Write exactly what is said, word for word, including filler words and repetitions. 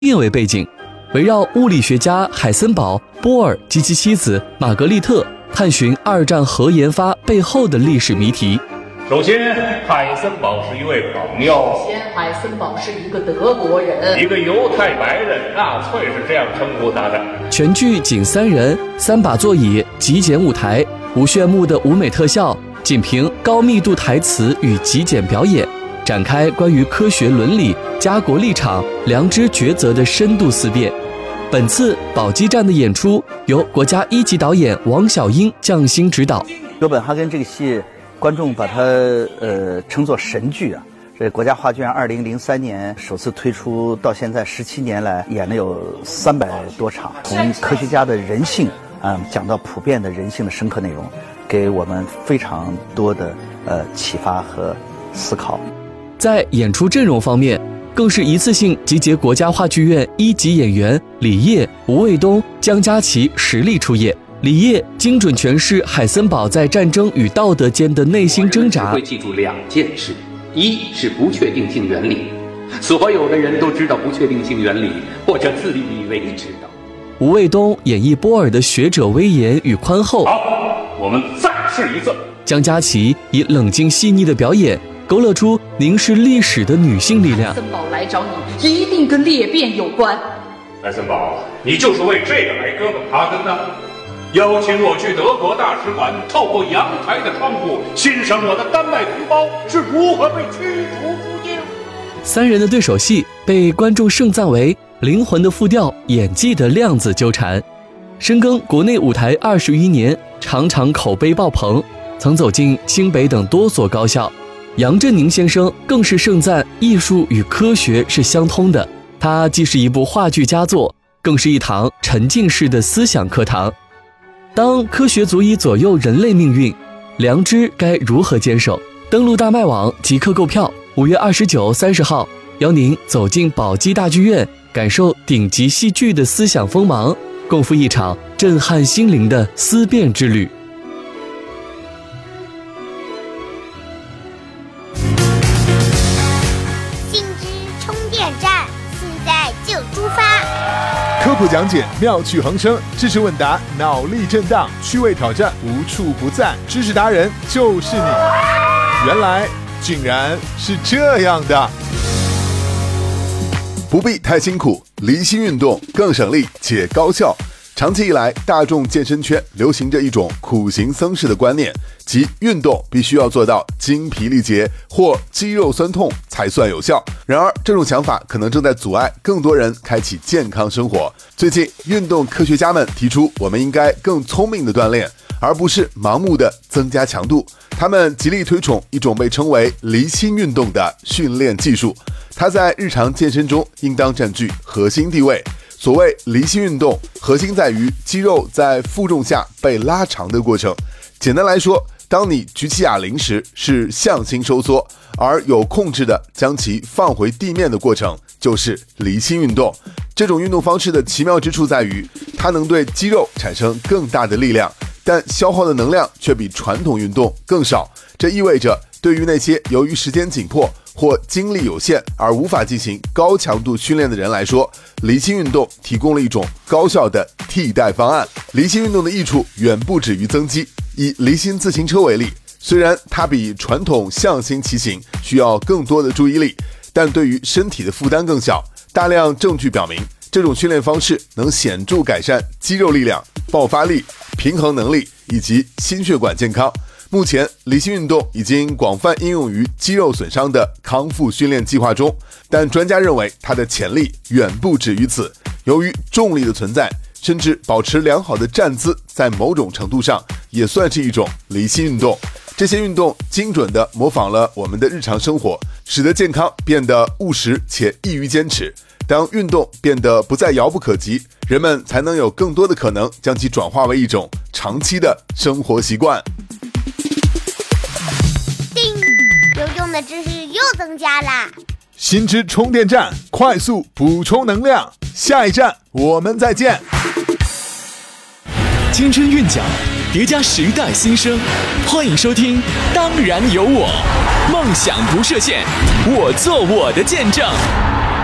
验为背景，围绕物理学家海森堡、波尔及其妻子玛格丽特，探寻二战核研发背后的历史谜题。 首先，海森堡是一位朋友。 首先，海森堡是一个德国人， 一个犹太白人，纳粹是这样称呼他的。 全剧仅三人，三把座椅，极简舞台，无炫目的舞美特效，仅凭高密度台词与极简表演，展开关于科学伦理、家国立场、良知抉择的深度思辨。本次宝鸡站的演出由国家一级导演王小英匠心指导。 哥本哈根这个戏，观众把它呃称作神剧啊。这国家话剧院二零零三年首次推出到现在十七年来，演了有三百多场，从科学家的人性啊、嗯、讲到普遍的人性的深刻内容，给我们非常多的呃启发和思考。 在演出阵容方面，更是一次性集结国家话剧院一级演员李烨、吴卫东、江嘉琪实力出演。李烨精准诠释海森堡在战争与道德间的内心挣扎。 只会记住两件事，一是不确定性原理，所有的人都知道不确定性原理，或者自以为知道。 吴卫东演绎波尔的学者威严与宽厚。 好，我们再试一次。 江嘉琪以冷静细腻的表演，勾勒出凝视历史的女性力量。 海森堡来找你，一定跟裂变有关。 海森堡，你就是为这个来哥本哈根的？邀请我去德国大使馆，透过阳台的窗户欣赏我的丹麦同胞是如何被驱逐出境。 三人的对手戏被观众盛赞为灵魂的复调，演技的量子纠缠。深耕国内舞台二十余年，常常口碑爆棚，曾走进清北等多所高校。杨振宁先生更是盛赞艺术与科学是相通的，它既是一部话剧佳作，更是一堂沉浸式的思想课堂。当科学足以左右人类命运，良知该如何坚守？登录大麦网即刻购票，五月二十九、三十号，邀您走进宝鸡大剧院，感受顶级戏剧的思想锋芒，共赴一场震撼心灵的思辨之旅。 信知充电站，现在就出发。 科普讲解妙趣横生，知识问答脑力震荡，趣味挑战无处不在，知识达人就是你。原来竟然是这样的。 不必太辛苦，离心运动更省力且高效。长期以来，大众健身圈流行着一种苦行僧式的观念，即运动必须要做到精疲力竭或肌肉酸痛才算有效。然而，这种想法可能正在阻碍更多人开启健康生活。最近，运动科学家们提出，我们应该更聪明的锻炼，而不是盲目的增加强度。他们极力推崇一种被称为离心运动的训练技术，它在日常健身中应当占据核心地位。所谓离心运动，核心在于肌肉在负重下被拉长的过程。简单来说，当你举起哑铃时是向心收缩，而有控制的将其放回地面的过程就是离心运动。这种运动方式的奇妙之处在于，它能对肌肉产生更大的力量，但消耗的能量却比传统运动更少。这意味着，对于那些由于时间紧迫或精力有限而无法进行高强度训练的人来说，离心运动提供了一种高效的替代方案。离心运动的益处远不止于增肌。以离心自行车为例，虽然它比传统向心骑行需要更多的注意力，但对于身体的负担更小。大量证据表明，这种训练方式能显著改善肌肉力量、爆发力、平衡能力以及心血管健康。目前，离心运动已经广泛应用于肌肉损伤的康复训练计划中，但专家认为它的潜力远不止于此。由于重力的存在，甚至保持良好的站姿，在某种程度上也算是一种离心运动。这些运动精准地模仿了我们的日常生活，使得健康变得务实且易于坚持。当运动变得不再遥不可及，人们才能有更多的可能将其转化为一种长期的生活习惯。 叮，有用的知识又增加啦！ 新知充电站，快速补充能量。下一站我们再见。 青春韵脚，叠加时代新生，欢迎收听《当然有我》，梦想不设限，我做我的见证。